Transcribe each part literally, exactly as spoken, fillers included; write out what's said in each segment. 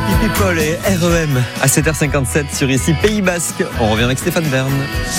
Happy People et R E M à sept heures cinquante-sept sur ici Pays Basque. On revient avec Stéphane Bern.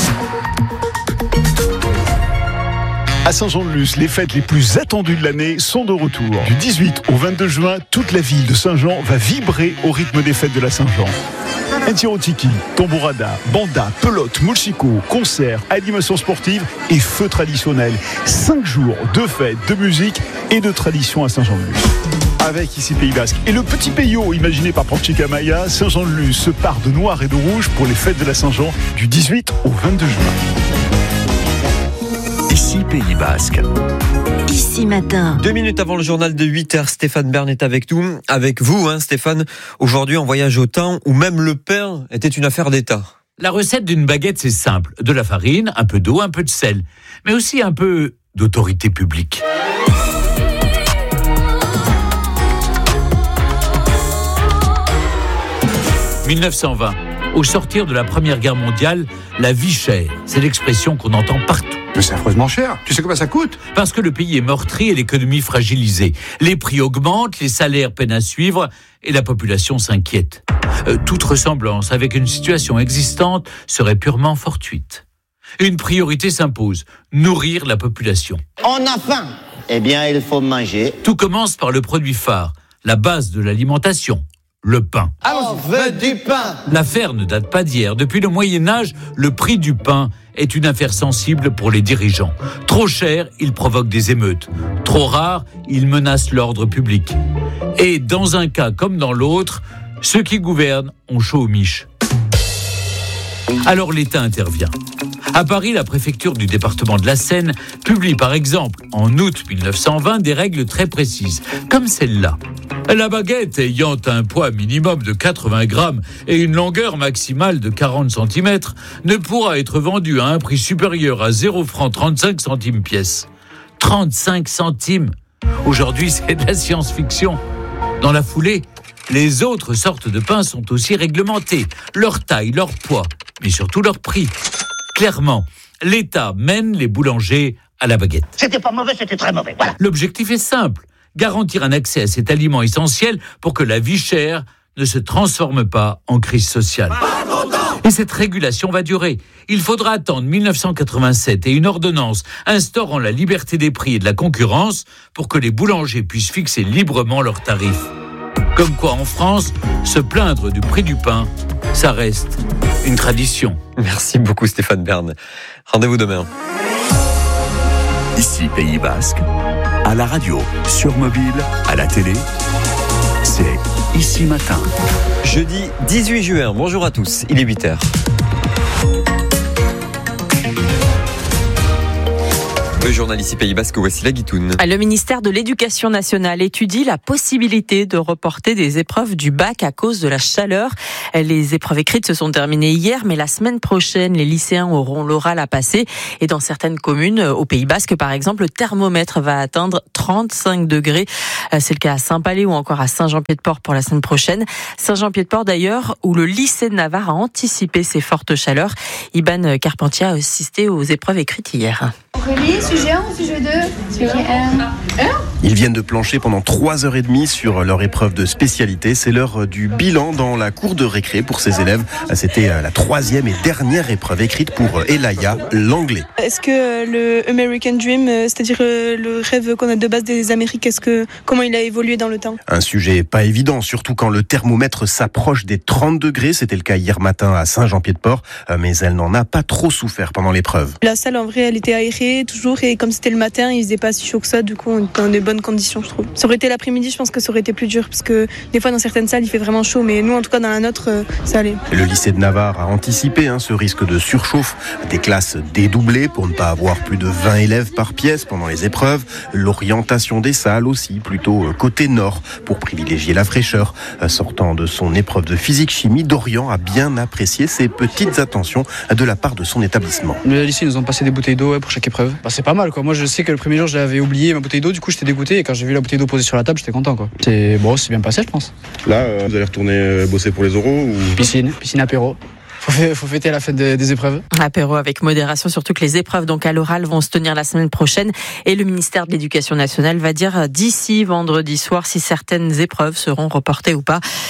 À Saint-Jean-de-Luz, les fêtes les plus attendues de l'année sont de retour. Du dix-huit au vingt-deux juin, toute la ville de Saint-Jean va vibrer au rythme des fêtes de la Saint-Jean. Entirotiki, tambourada, banda, pelote, mulchico, concerts, animations sportives et feux traditionnels. Cinq jours de fêtes, de musique et de tradition à Saint-Jean-de-Luz. Avec ici Pays Basque et le petit Peyo imaginé par Panchika Maya, Saint-Jean-de-Luz se part de noir et de rouge pour les fêtes de la Saint-Jean du dix-huit au vingt-deux juin. Ici Pays Basque. Ici matin. Deux minutes avant le journal de huit heures, Stéphane Bern est avec nous, avec vous, hein, Stéphane. Aujourd'hui, en voyage au temps où même le pain était une affaire d'État. La recette d'une baguette, c'est simple. De la farine, un peu d'eau, un peu de sel. Mais aussi un peu d'autorité publique. dix-neuf cent vingt. Au sortir de la Première Guerre mondiale, la vie chère, c'est l'expression qu'on entend partout. Mais c'est affreusement cher. Tu sais combien ça coûte ? Parce que le pays est meurtri et l'économie fragilisée. Les prix augmentent, les salaires peinent à suivre et la population s'inquiète. Euh, toute ressemblance avec une situation existante serait purement fortuite. Une priorité s'impose, nourrir la population. On a faim. Eh bien, il faut manger. Tout commence par le produit phare, la base de l'alimentation. Le pain. On veut du pain. L'affaire ne date pas d'hier. Depuis le Moyen-Âge, le prix du pain est une affaire sensible pour les dirigeants. Trop cher, il provoque des émeutes. Trop rare, il menace l'ordre public. Et dans un cas comme dans l'autre, ceux qui gouvernent ont chaud aux miches. Alors l'État intervient. À Paris, la préfecture du département de la Seine publie par exemple en août dix-neuf cent vingt des règles très précises, comme celle-là. La baguette ayant un poids minimum de quatre-vingts grammes et une longueur maximale de quarante centimètres ne pourra être vendue à un prix supérieur à zéro franc trente-cinq centimes pièce. trente-cinq centimes. Aujourd'hui, c'est de la science-fiction. Dans la foulée, les autres sortes de pain sont aussi réglementées. Leur taille, leur poids, mais surtout leur prix. Clairement, l'État mène les boulangers à la baguette. C'était pas mauvais, c'était très mauvais. Voilà. L'objectif est simple. Garantir un accès à cet aliment essentiel pour que la vie chère ne se transforme pas en crise sociale. Et cette régulation va durer. Il faudra attendre dix-neuf cent quatre-vingt-sept et une ordonnance instaurant la liberté des prix et de la concurrence pour que les boulangers puissent fixer librement leurs tarifs. Comme quoi, en France, se plaindre du prix du pain, ça reste une tradition. Merci beaucoup Stéphane Bern. Rendez-vous demain. Ici Pays Basque. À la radio, sur mobile, à la télé, c'est Ici Matin. Jeudi dix-huit juin, bonjour à tous, il est huit heures. Le journal ici Pays Basque, voici la Guitoune. Le ministère de l'Éducation nationale étudie la possibilité de reporter des épreuves du bac à cause de la chaleur. Les épreuves écrites se sont terminées hier, mais la semaine prochaine, les lycéens auront l'oral à passer. Et dans certaines communes, au Pays Basque par exemple, le thermomètre va atteindre trente-cinq degrés. C'est le cas à Saint-Palais ou encore à Saint-Jean-Pied-de-Port pour la semaine prochaine. Saint-Jean-Pied-de-Port d'ailleurs, où le lycée de Navarre a anticipé ces fortes chaleurs. Iban Carpentier a assisté aux épreuves écrites hier. Relis, sujet un ou sujet deux ? Sujet un. un Ils viennent de plancher pendant trois heures trente sur leur épreuve de spécialité. C'est l'heure du bilan dans la cour de récré pour ces élèves. C'était la troisième et dernière épreuve écrite pour Elaya, l'anglais. Est-ce que le American Dream, c'est-à-dire le rêve qu'on a de base des Amériques, est-ce que, comment il a évolué dans le temps ? Un sujet pas évident, surtout quand le thermomètre s'approche des trente degrés. C'était le cas hier matin à Saint-Jean-Pied-de-Port, mais elle n'en a pas trop souffert pendant l'épreuve. La salle, en vrai, elle était aérée toujours, et comme c'était le matin, il faisait pas si chaud que ça, du coup on était dans des bonnes conditions, je trouve. Ça aurait été l'après-midi, je pense que ça aurait été plus dur, parce que des fois dans certaines salles il fait vraiment chaud, mais nous en tout cas dans la nôtre, ça allait. Le lycée de Navarre a anticipé hein, ce risque de surchauffe, des classes dédoublées pour ne pas avoir plus de vingt élèves par pièce pendant les épreuves, l'orientation des salles aussi, plutôt côté nord, pour privilégier la fraîcheur. Sortant de son épreuve de physique-chimie, Dorian a bien apprécié ces petites attentions de la part de son établissement. Le lycée nous ont passé des bouteilles d'eau ouais, pour chaque épreuve. Bah, c'est pas mal quoi. Moi je sais que le premier jour j'avais oublié ma bouteille d'eau, du coup j'étais dégoûté, et quand j'ai vu la bouteille d'eau posée sur la table j'étais content quoi. C'est bon, c'est bien passé je pense. Là euh, vous allez retourner euh, bosser pour les oraux ou... Piscine, piscine apéro. Faut, faut fêter la fête des, des épreuves. Apéro avec modération, surtout que les épreuves donc à l'oral vont se tenir la semaine prochaine, et le ministère de l'Éducation nationale va dire d'ici vendredi soir si certaines épreuves seront reportées ou pas.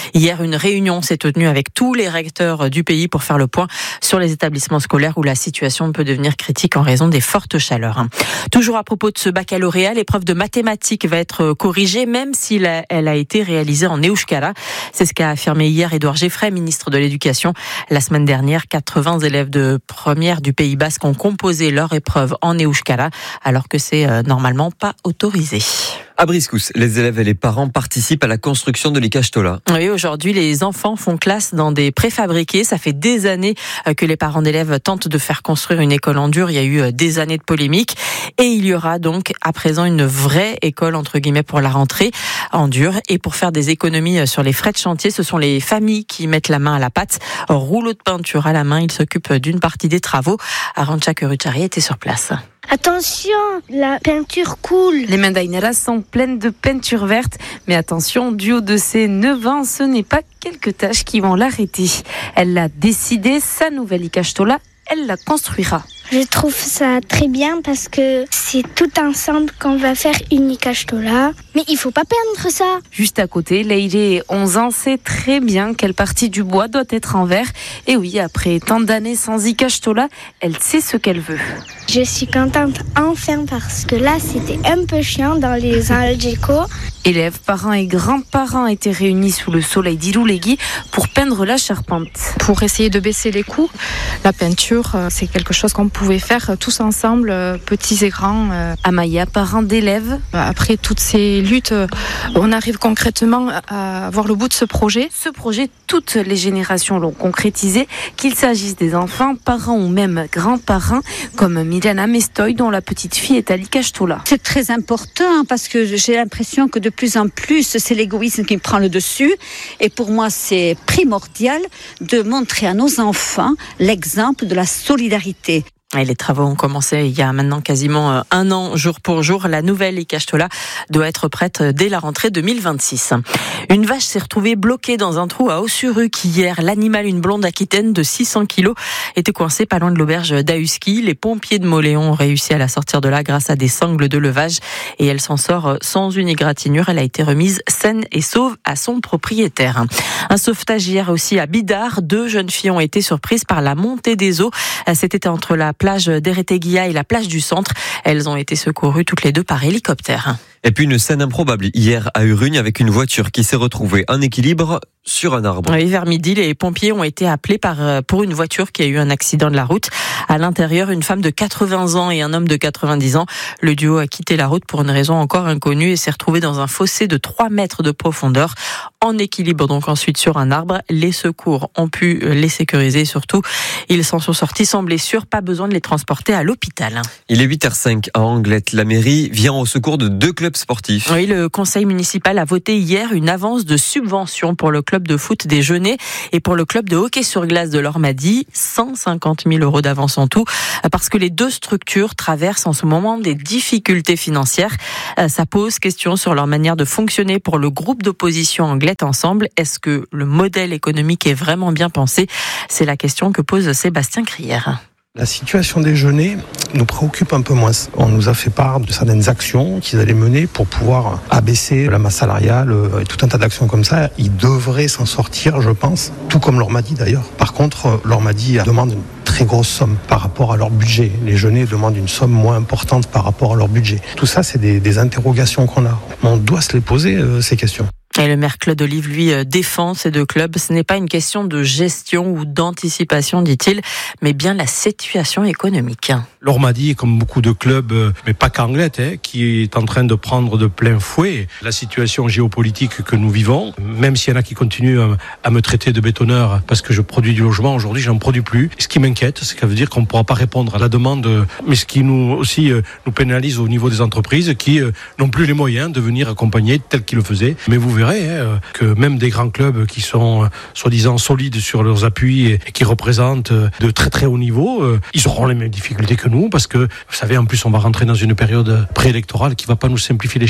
Hier, une réunion s'est tenue avec tous les recteurs du pays pour faire le point sur les établissements scolaires où la situation peut devenir critique en raison des fortes chaleurs. Toujours à propos de ce baccalauréat, l'épreuve de mathématiques va être corrigée même si elle a été réalisée en euskara. C'est ce qu'a affirmé hier Édouard Geffray, ministre de l'Éducation. La semaine dernière, quatre-vingts élèves de première du Pays Basque ont composé leur épreuve en euskara, alors que c'est euh, normalement pas autorisé. À Briscousse, les élèves et les parents participent à la construction de l'Ikastola. Oui, aujourd'hui, les enfants font classe dans des préfabriqués. Ça fait des années que les parents d'élèves tentent de faire construire une école en dur. Il y a eu des années de polémiques. Et il y aura donc à présent une vraie école, entre guillemets, pour la rentrée en dur. Et pour faire des économies sur les frais de chantier, ce sont les familles qui mettent la main à la pâte. Rouleau de peinture à la main, ils s'occupent d'une partie des travaux. Arantxa Keruchari était sur place. Attention, la peinture coule. Les mains d'Ainara sont pleines de peinture verte. Mais attention, du haut de ses neuf ans, ce n'est pas quelques tâches qui vont l'arrêter. Elle l'a décidé, sa nouvelle Ikastola, elle la construira. Je trouve ça très bien parce que c'est tout ensemble qu'on va faire une Ikastola. Mais il faut pas perdre ça. Juste à côté, Leïré, onze ans, sait très bien quelle partie du bois doit être en verre. Et oui, après tant d'années sans Ikastola, elle sait ce qu'elle veut. Je suis contente enfin parce que là, c'était un peu chiant dans les Algeco. Élèves, parents et grands-parents étaient réunis sous le soleil d'Iloulégui pour peindre la charpente. Pour essayer de baisser les coûts, la peinture, c'est quelque chose qu'on pouvait faire tous ensemble, petits et grands. Amaya, parent d'élèves. Après toutes ces luttes, on arrive concrètement à voir le bout de ce projet. Ce projet, toutes les générations l'ont concrétisé, qu'il s'agisse des enfants, parents ou même grands-parents, comme Milana Mestoy, dont la petite fille est à l'Ikastola. C'est très important parce que j'ai l'impression que de plus en plus, c'est l'égoïsme qui prend le dessus. Et pour moi, c'est primordial de montrer à nos enfants l'exemple de la solidarité. Et les travaux ont commencé il y a maintenant quasiment un an, jour pour jour. La nouvelle Ikastola doit être prête dès la rentrée deux mille vingt-six. Une vache s'est retrouvée bloquée dans un trou à Ossuruc hier. L'animal, une blonde aquitaine de six cents kilos, était coincée pas loin de l'auberge d'Ahuski. Les pompiers de Moléon ont réussi à la sortir de là grâce à des sangles de levage. Et elle s'en sort sans une égratignure. Elle a été remise saine et sauve à son propriétaire. Un sauvetage hier aussi à Bidart. Deux jeunes filles ont été surprises par la montée des eaux. C'était entre la plage d'Eretegia et la plage du centre. Elles ont été secourues toutes les deux par hélicoptère. Et puis une scène improbable hier à Urugne avec une voiture qui s'est retrouvée en équilibre sur un arbre. Oui, vers midi, les pompiers ont été appelés par, pour une voiture qui a eu un accident de la route. À l'intérieur, une femme de quatre-vingts ans et un homme de quatre-vingt-dix ans. Le duo a quitté la route pour une raison encore inconnue et s'est retrouvé dans un fossé de trois mètres de profondeur. En équilibre donc ensuite sur un arbre. Les secours ont pu les sécuriser. Surtout, ils s'en sont sortis sans blessure. Pas besoin de les transporter à l'hôpital. Il est huit heures cinq à Anglette. La mairie vient au secours de deux clubs sportifs. Oui, le conseil municipal a voté hier une avance de subvention pour le club de foot des Genêts et pour le club de hockey sur glace de l'Ormadi. cent cinquante mille euros d'avance en tout, parce que les deux structures traversent en ce moment des difficultés financières. Ça pose question sur leur manière de fonctionner pour le groupe d'opposition Anglette Ensemble. Est-ce que le modèle économique est vraiment bien pensé ? C'est la question que pose Sébastien Crière. La situation des Genêts nous préoccupe un peu moins. On nous a fait part de certaines actions qu'ils allaient mener pour pouvoir abaisser la masse salariale et tout un tas d'actions comme ça. Ils devraient s'en sortir, je pense, tout comme l'Ormadi d'ailleurs. Par contre, l'Ormadi demande une très grosse somme par rapport à leur budget. Les Genêts demandent une somme moins importante par rapport à leur budget. Tout ça, c'est des, des interrogations qu'on a. On doit se les poser, euh, ces questions. Et le maire Claude Olive, lui, défend ces deux clubs. Ce n'est pas une question de gestion ou d'anticipation, dit-il, mais bien la situation économique. L'Ormadi, comme beaucoup de clubs, mais pas qu'Anglette, hein, qui est en train de prendre de plein fouet la situation géopolitique que nous vivons. Même s'il y en a qui continuent à me traiter de bétonneur parce que je produis du logement, aujourd'hui, je n'en produis plus. Ce qui m'inquiète, c'est que ça veut dire qu'on ne pourra pas répondre à la demande, mais ce qui nous aussi nous pénalise au niveau des entreprises qui n'ont plus les moyens de venir accompagner tel qu'ils le faisaient. Mais vous verrez que même des grands clubs qui sont soi-disant solides sur leurs appuis et qui représentent de très très haut niveau, ils auront les mêmes difficultés que nous parce que, vous savez, en plus on va rentrer dans une période préélectorale qui ne va pas nous simplifier les choses.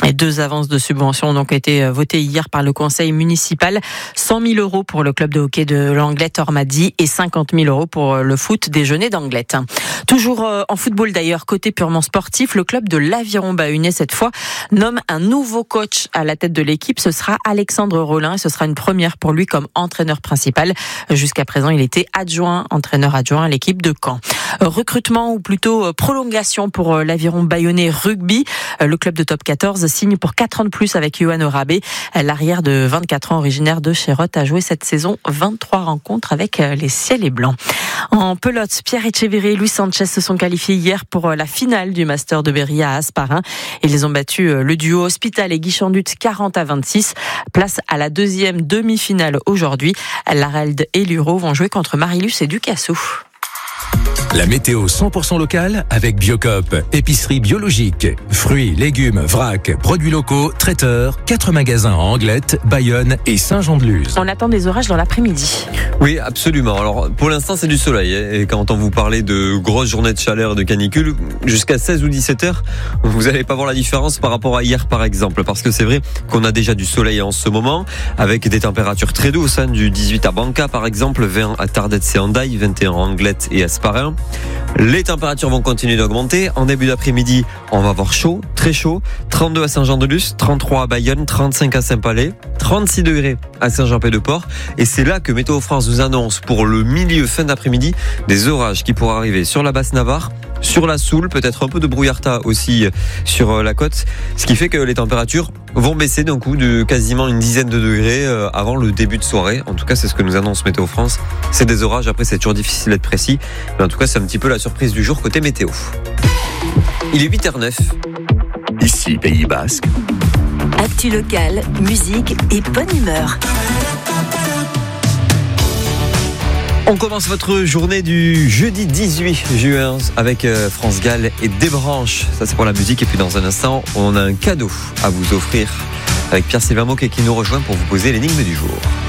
Et deux avances de subvention ont donc été votées hier par le conseil municipal. cent mille euros pour le club de hockey de l'Anglette Ormadi et cinquante mille euros pour le foot déjeuner d'Anglette. Toujours en football d'ailleurs, côté purement sportif, le club de l'Aviron Bayonnais cette fois nomme un nouveau coach à la tête de l'équipe. Ce sera Alexandre Rollin et ce sera une première pour lui comme entraîneur principal. Jusqu'à présent, il était adjoint, entraîneur adjoint à l'équipe de Caen. Recrutement ou plutôt prolongation pour l'Aviron Bayonnais rugby. Le club de top quatorze signe pour quatre ans de plus avec Yohan Orabé. L'arrière de vingt-quatre ans, originaire de Chérotte, a joué cette saison vingt-trois rencontres avec les Ciels et Blancs. En pelote, Pierre Etcheverry et Luis Sanchez se sont qualifiés hier pour la finale du Master de Berry à Hasparren. Ils ont battu le duo Hospital et Guichandut quarante à vingt-six. Place à la deuxième demi-finale aujourd'hui. Lareld et Luro vont jouer contre Marilus et Ducassou. La météo cent pour cent locale avec Biocop, épicerie biologique, fruits, légumes, vrac, produits locaux, traiteurs, quatre magasins en Anglette, Bayonne et Saint-Jean-de-Luz. On attend des orages dans l'après-midi. Oui, absolument. Alors, pour l'instant, c'est du soleil. Et quand on vous parlait de grosses journées de chaleur, de canicule, jusqu'à seize ou dix-sept heures, vous n'allez pas voir la différence par rapport à hier, par exemple. Parce que c'est vrai qu'on a déjà du soleil en ce moment, avec des températures très douces, hein, du dix-huit à Banca, par exemple, vingt à Tardets et Hendaye, vingt et un à Anglette et Hasparren. Les températures vont continuer d'augmenter. En début d'après-midi, on va avoir chaud, très chaud. trente-deux à Saint-Jean-de-Luz, trente-trois à Bayonne, trente-cinq à Saint-Palais, trente-six degrés à Saint-Jean-Pied-de-Port. Et c'est là que Météo France vous annonce pour le milieu fin d'après-midi des orages qui pourraient arriver sur la basse Navarre, sur la Soule, peut-être un peu de brouillarda aussi sur la côte. Ce qui fait que les températures vont baisser d'un coup de quasiment une dizaine de degrés avant le début de soirée. En tout cas, c'est ce que nous annonce Météo France. C'est des orages. Après, c'est toujours difficile d'être précis. Mais en tout cas, c'est un petit peu la surprise du jour côté météo. Il est huit heures neuf. Ici, Pays Basque. Actu locale, musique et bonne humeur. On commence votre journée du jeudi dix-huit juin avec France Gall et Des Branches. Ça, c'est pour la musique. Et puis, dans un instant, on a un cadeau à vous offrir avec Pierre-Sylvain Moquet qui nous rejoint pour vous poser l'énigme du jour.